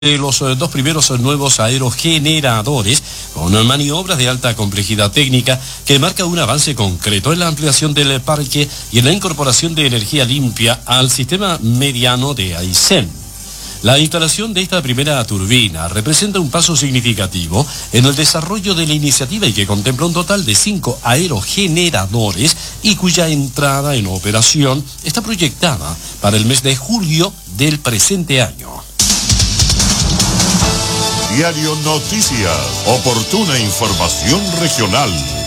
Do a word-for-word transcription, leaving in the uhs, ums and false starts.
de los eh, dos primeros eh, nuevos aerogeneradores con maniobras de alta complejidad técnica que marca un avance concreto en la ampliación del parque y en la incorporación de energía limpia al sistema mediano de Aysén. La instalación de esta primera turbina representa un paso significativo en el desarrollo de la iniciativa y que contempla un total de cinco aerogeneradores y cuya entrada en operación está proyectada para el mes de julio del presente año. Diario Noticias, oportuna información regional.